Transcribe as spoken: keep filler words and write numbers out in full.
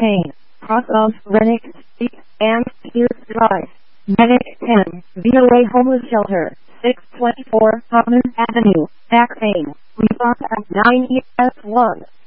pain. Cross of Rennick Street and Pierce Drive. Medic ten, V O A Homeless Shelter, six twenty-four Common Avenue, Aquitaine. Response at nine E S one.